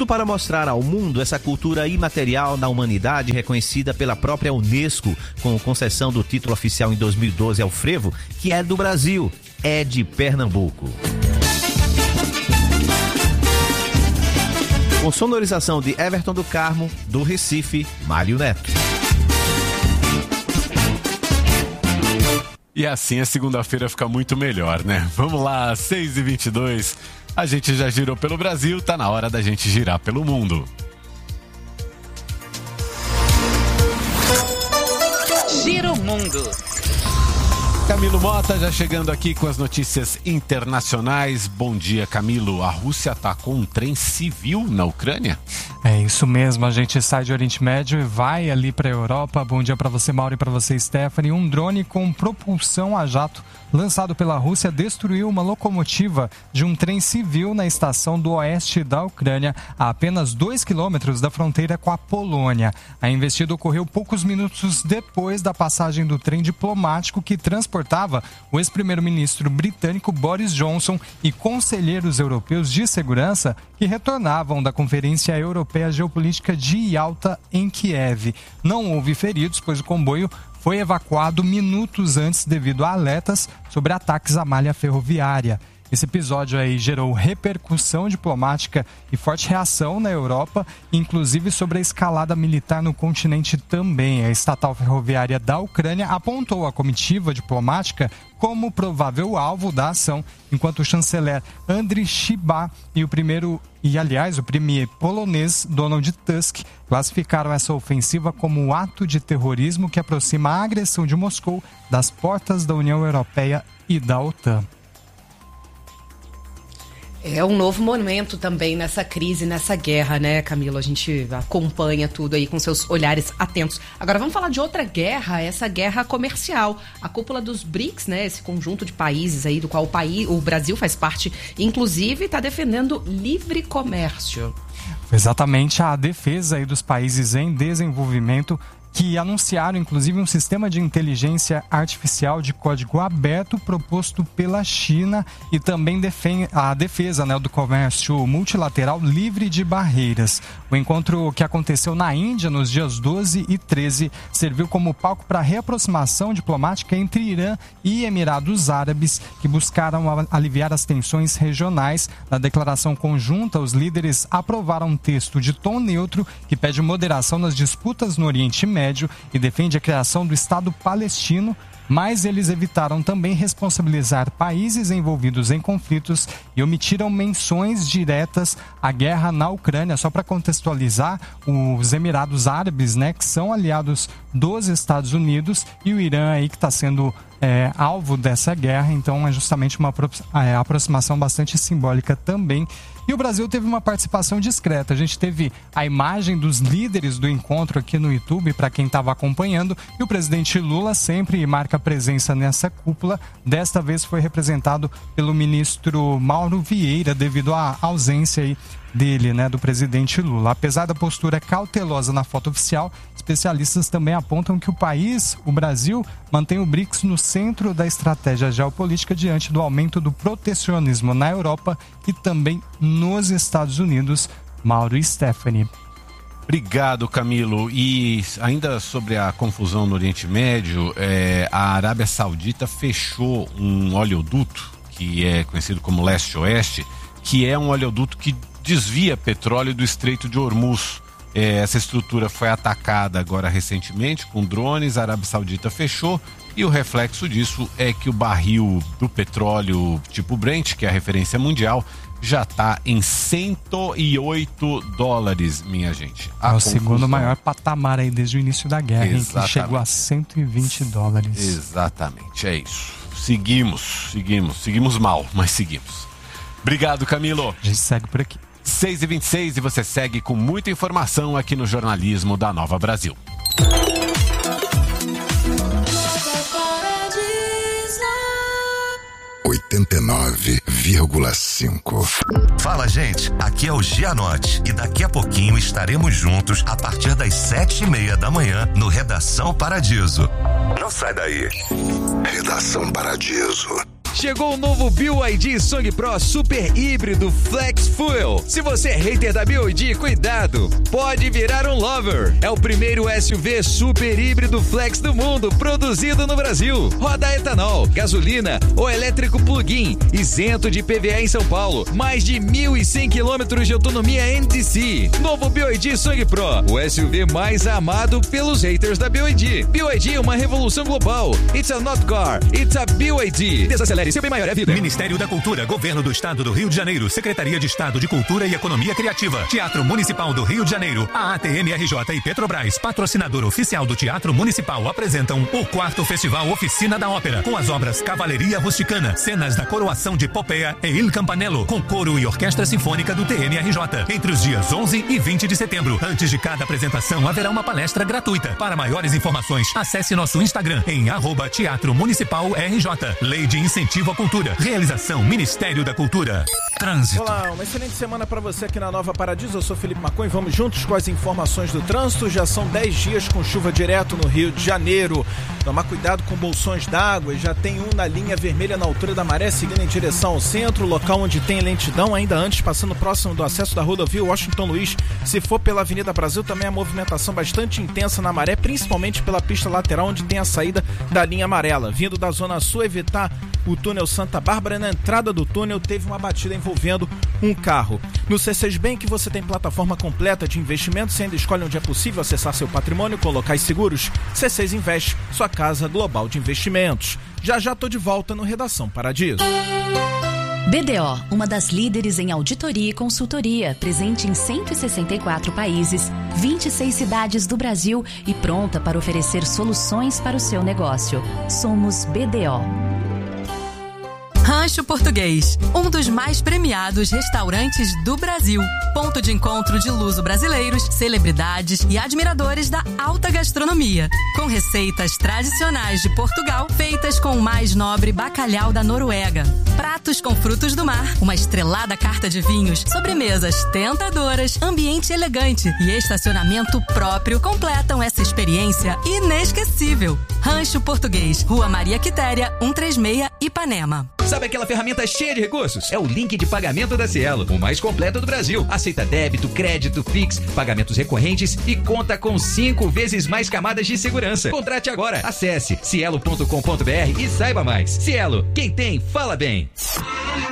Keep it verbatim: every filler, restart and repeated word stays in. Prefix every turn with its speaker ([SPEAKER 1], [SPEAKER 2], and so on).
[SPEAKER 1] Tudo para mostrar ao mundo essa cultura imaterial da humanidade reconhecida pela própria Unesco, com concessão do título oficial em dois mil e doze ao frevo, que é do Brasil, é de Pernambuco. Com sonorização de Everton do Carmo, do Recife, Mário Neto.
[SPEAKER 2] E assim a segunda-feira fica muito melhor, né? Vamos lá, seis e vinte e dois. A gente já girou pelo Brasil, tá na hora da gente girar pelo mundo.
[SPEAKER 3] Giro Mundo.
[SPEAKER 2] Camilo Mota já chegando aqui com as notícias internacionais. Bom dia, Camilo. A Rússia atacou um trem civil na Ucrânia?
[SPEAKER 4] É isso mesmo, a gente sai de Oriente Médio e vai ali para a Europa. Bom dia para você, Mauro, e para você, Stephanie. Um drone com propulsão a jato lançado pela Rússia destruiu uma locomotiva de um trem civil na estação do oeste da Ucrânia, a apenas dois quilômetros da fronteira com a Polônia. A investida ocorreu poucos minutos depois da passagem do trem diplomático que transportava o ex-primeiro-ministro britânico Boris Johnson e conselheiros europeus de segurança que retornavam da Conferência Europeia Geopolítica de Yalta em Kiev. Não houve feridos, pois o comboio foi evacuado minutos antes devido a alertas sobre ataques à malha ferroviária. Esse episódio aí gerou repercussão diplomática e forte reação na Europa, inclusive sobre a escalada militar no continente também. A estatal ferroviária da Ucrânia apontou a comitiva diplomática como provável alvo da ação, enquanto o chanceler Andriy Sybiha e o primeiro e, aliás, o premier polonês Donald Tusk classificaram essa ofensiva como um ato de terrorismo que aproxima a agressão de Moscou das portas da União Europeia e da OTAN.
[SPEAKER 3] É um novo momento também nessa crise, nessa guerra, né, Camilo? A gente acompanha tudo aí com seus olhares atentos. Agora vamos falar de outra guerra, essa guerra comercial. A cúpula dos BRICS, né, esse conjunto de países aí do qual o, país, o Brasil faz parte, inclusive está defendendo livre comércio.
[SPEAKER 4] Exatamente, a defesa aí dos países em desenvolvimento que anunciaram, inclusive, um sistema de inteligência artificial de código aberto proposto pela China e também defende a defesa, né, do comércio multilateral livre de barreiras. O encontro que aconteceu na Índia nos dias doze e treze serviu como palco para a reaproximação diplomática entre Irã e Emirados Árabes, que buscaram aliviar as tensões regionais. Na declaração conjunta, os líderes aprovaram um texto de tom neutro que pede moderação nas disputas no Oriente Médio e defende a criação do Estado palestino, mas eles evitaram também responsabilizar países envolvidos em conflitos e omitiram menções diretas à guerra na Ucrânia. Só para contextualizar, os Emirados Árabes, né, que são aliados dos Estados Unidos, e o Irã aí que está sendo é, alvo dessa guerra, então é justamente uma é, aproximação bastante simbólica também. E o Brasil teve uma participação discreta. A gente teve a imagem dos líderes do encontro aqui no YouTube, para quem estava acompanhando, e o presidente Lula sempre marca presença nessa cúpula. Desta vez foi representado pelo ministro Mauro Vieira, devido à ausência aí dele, né, do presidente Lula. Apesar da postura cautelosa na foto oficial, especialistas também apontam que o país, o Brasil, mantém o BRICS no centro da estratégia geopolítica diante do aumento do protecionismo na Europa e também nos Estados Unidos. Mauro e Stephanie.
[SPEAKER 2] Obrigado, Camilo. E ainda sobre a confusão no Oriente Médio, é, a Arábia Saudita fechou um oleoduto, que é conhecido como Leste-Oeste, que é um oleoduto que desvia petróleo do Estreito de Hormuz. É, essa estrutura foi atacada agora recentemente com drones, a Arábia Saudita fechou, e o reflexo disso é que o barril do petróleo tipo Brent, que é a referência mundial, já está em cento e oito dólares, minha gente. A
[SPEAKER 4] é o
[SPEAKER 2] confusão.
[SPEAKER 4] Segundo maior patamar aí desde o início da guerra, em que chegou a cento e vinte dólares.
[SPEAKER 2] Exatamente, é isso. Seguimos, seguimos, seguimos mal, mas seguimos. Obrigado, Camilo.
[SPEAKER 4] A gente segue por aqui.
[SPEAKER 2] seis e vinte e seis e você segue com muita informação aqui no Jornalismo da Nova Brasil.
[SPEAKER 5] oitenta e nove vírgula cinco.
[SPEAKER 6] Fala, gente, aqui é o Gianotti e daqui a pouquinho estaremos juntos a partir das sete e meia da manhã no Redação Paradiso. Não sai daí.
[SPEAKER 5] Redação Paradiso.
[SPEAKER 7] Chegou o novo B Y D Song Pro Super Híbrido Flex Fuel. Se você é hater da B Y D, cuidado, pode virar um lover. É o primeiro S U V super híbrido flex do mundo, produzido no Brasil. Roda a etanol, gasolina ou elétrico plug-in, isento de I P V A em São Paulo. Mais de mil e cem quilômetros de autonomia N D C. Novo B Y D Song Pro, o S U V mais amado pelos haters da B Y D. B Y D é uma revolução global. It's a not car, it's a B Y D. Desacelere, seu bem maior é a vida.
[SPEAKER 8] Ministério da Cultura, Governo do Estado do Rio de Janeiro, Secretaria de Estado de Cultura e Economia Criativa, Teatro Municipal do Rio de Janeiro, a A T M R J e Petrobras, patrocinador oficial do Teatro Municipal, apresentam o quarto Festival Oficina da Ópera, com as obras Cavalaria Rusticana, cenas da coroação de Popeia e Il Campanello, com coro e orquestra sinfônica do T M R J, entre os dias onze e vinte de setembro. Antes de cada apresentação, haverá uma palestra gratuita. Para maiores informações, acesse nosso Instagram em arroba Teatro Municipal R J. Lei de Incentivo à Cultura. Realização Ministério da Cultura. Trânsito.
[SPEAKER 9] Olá, uma excelente semana para você aqui na Nova Paradiso. Eu sou Felipe Macon e vamos juntos com as informações do trânsito. Já são dez dias com chuva direto no Rio de Janeiro. Tomar cuidado com bolsões d'água. Já tem um na linha vermelha na altura da Maré, seguindo em direção ao centro, local onde tem lentidão. Ainda antes, passando próximo do acesso da rodovia Washington Luiz. Se for pela Avenida Brasil, também a movimentação bastante intensa na Maré, principalmente pela pista lateral, onde tem a saída da linha amarela. Vindo da Zona Sul, evitar o túnel Santa Bárbara. Na entrada do túnel teve uma batida envolvendo um carro. No C seis Bank você tem plataforma completa de investimentos e ainda escolhe onde é possível acessar seu patrimônio com locais seguros. C seis Invest, sua casa global de investimentos. Já já tô de volta no Redação Paradiso.
[SPEAKER 10] B D O, uma das líderes em auditoria e consultoria, presente em cento e sessenta e quatro países, vinte e seis cidades do Brasil e pronta para oferecer soluções para o seu negócio. Somos B D O.
[SPEAKER 11] Rancho Português, um dos mais premiados restaurantes do Brasil. Ponto de encontro de luso-brasileiros, celebridades e admiradores da alta gastronomia. Com receitas tradicionais de Portugal, feitas com o mais nobre bacalhau da Noruega. Pratos com frutos do mar, uma estrelada carta de vinhos, sobremesas tentadoras, ambiente elegante e estacionamento próprio completam essa experiência inesquecível. Rancho Português, Rua Maria Quitéria, cento e trinta e seis, Ipanema.
[SPEAKER 7] Sabe aquela ferramenta cheia de recursos? É o link de pagamento da Cielo, o mais completo do Brasil. Aceita débito, crédito, Pix, pagamentos recorrentes e conta com cinco vezes mais camadas de segurança. Contrate agora. Acesse cielo ponto com ponto br e saiba mais. Cielo, quem tem, fala bem.